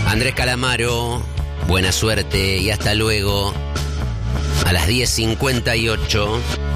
Andrés Calamaro, buena suerte y hasta luego. A las 10:58.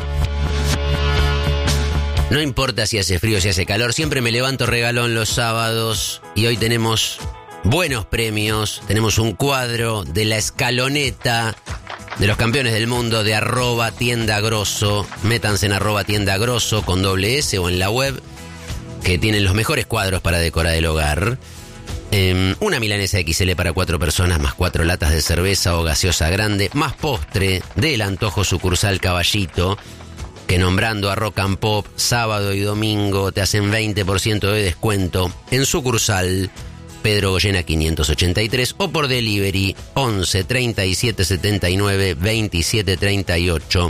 No importa si hace frío o si hace calor, siempre me levanto regalón los sábados y hoy tenemos buenos premios. Tenemos un cuadro de la escaloneta de los campeones del mundo de @tiendagrosso. Métanse en @tiendagrosso con doble S o en la web, que tienen los mejores cuadros para decorar el hogar. Una milanesa XL para 4 personas, más 4 latas de cerveza o gaseosa grande, más postre del antojo sucursal Caballito, que nombrando a Rock and Pop sábado y domingo te hacen 20% de descuento en sucursal Pedro Goyena 583 o por delivery 11 37 79 27 38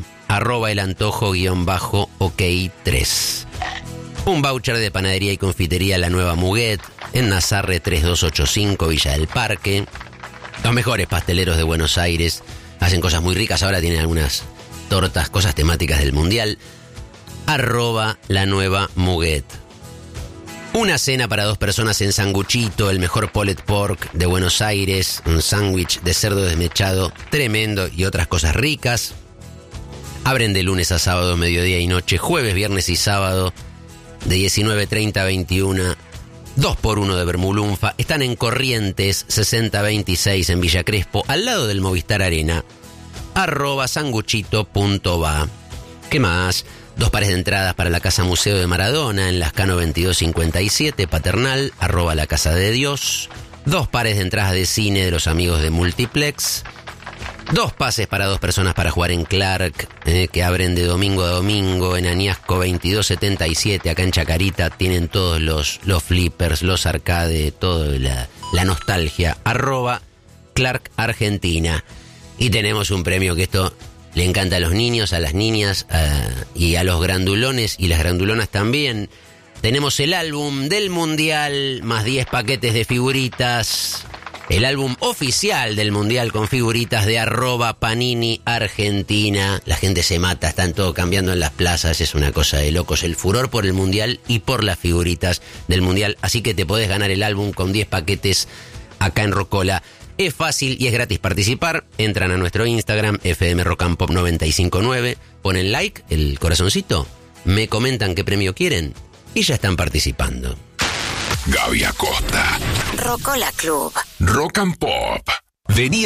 @elantojo_ok3. Un voucher de panadería y confitería La Nueva Muguet en Nazarre 3285 Villa del Parque. Los mejores pasteleros de Buenos Aires hacen cosas muy ricas. Ahora tienen algunas tortas, cosas temáticas del Mundial. @La Nueva Muguet. Una cena para 2 personas en Sanguchito, el mejor pulled pork de Buenos Aires, un sándwich de cerdo desmechado tremendo y otras cosas ricas. Abren de lunes a sábado, mediodía y noche, jueves, viernes y sábado, de 19:30 a 21, 2x1 de Bermulunfa. Están en Corrientes 6026 en Villa Crespo, al lado del Movistar Arena. @sanguchito.va. ¿Qué más? 2 pares de entradas para la Casa Museo de Maradona en Lascano 2257, Paternal, @la Casa de Dios. 2 pares de entradas de cine de los amigos de Multiplex. 2 pases para 2 personas para jugar en Clark, que abren de domingo a domingo en Añasco 2277, acá en Chacarita. Tienen todos los flippers, los arcade, toda la nostalgia. @Clark Argentina. Y tenemos un premio que esto le encanta a los niños, a las niñas y a los grandulones y las grandulonas también. Tenemos el álbum del Mundial más 10 paquetes de figuritas. El álbum oficial del Mundial con figuritas de @Panini Argentina. La gente se mata, están todos cambiando en las plazas. Es una cosa de locos, el furor por el Mundial y por las figuritas del Mundial. Así que te podés ganar el álbum con 10 paquetes acá en Rocola. Es fácil y es gratis participar. Entran a nuestro Instagram, FM Rock and Pop 959, ponen like, el corazoncito, me comentan qué premio quieren y ya están participando. Gaby Acosta. Rocola Club. Rock and Pop. Vení